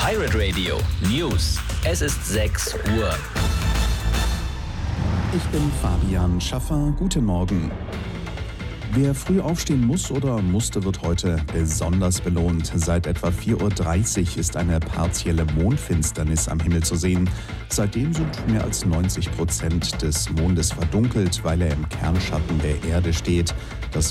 Pirate Radio News. Es ist 6 Uhr. Ich bin Fabian Schaffer. Guten Morgen. Wer früh aufstehen muss oder musste, wird heute besonders belohnt. Seit etwa 4:30 Uhr ist eine partielle Mondfinsternis am Himmel zu sehen. Seitdem sind mehr als 90% des Mondes verdunkelt, weil er im Kernschatten der Erde steht. Das